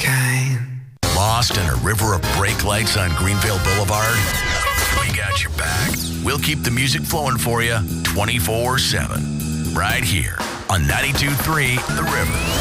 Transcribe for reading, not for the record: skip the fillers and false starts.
kind. Lost in a river of brake lights on Greenville Boulevard? We got your back. We'll keep the music flowing for you 24/7. Right here on 92.3 The River.